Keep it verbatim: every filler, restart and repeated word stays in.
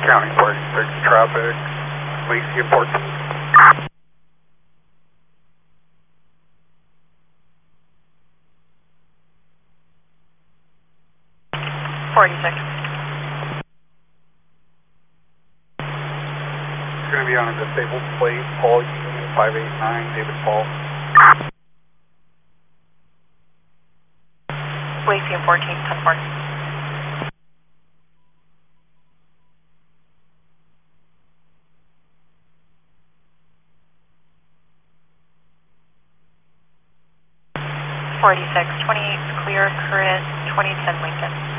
County forty-six traffic, Lacey and fourteen. forty-six. It's going to be on a disabled plate, Paul Union five eight nine, David Paul. Lacey and fourteen, ten four. forty-six, twenty-eight clear, Chris, twenty ten Lincoln.